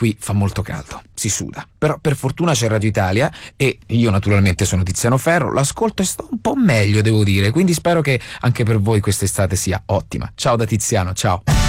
qui fa molto caldo, si suda. Però per fortuna c'è Radio Italia e io naturalmente sono Tiziano Ferro, l'ascolto e sto un po' meglio, devo dire, quindi spero che anche per voi quest'estate sia ottima. Ciao da Tiziano, ciao.